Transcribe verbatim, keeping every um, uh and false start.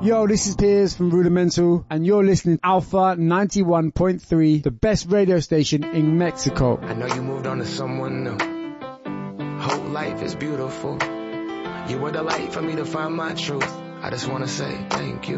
Yo, this is Piers from Rudimental, and you're listening to Alpha ninety-one point three, the best radio station in Mexico. I know you moved on to someone new. Whole life is beautiful. You were the light for me to find my truth. I just want to say thank you.